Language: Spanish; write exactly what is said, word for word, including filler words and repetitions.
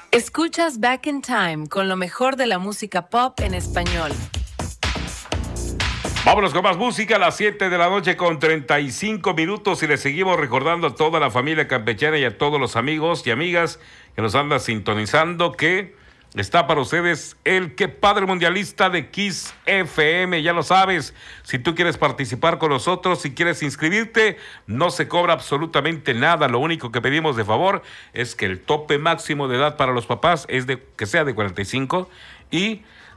Escuchas Back in Time con lo mejor de la música pop en español. Vámonos con más música a las siete de la noche con treinta y cinco minutos y le seguimos recordando a toda la familia campechana y a todos los amigos y amigas que nos andan sintonizando que está para ustedes el Que Padre Mundialista de Kiss F M. Ya lo sabes, si tú quieres participar con nosotros, si quieres inscribirte, no se cobra absolutamente nada. Lo único que pedimos de favor es que el tope máximo de edad para los papás es de que sea de cuarenta y cinco y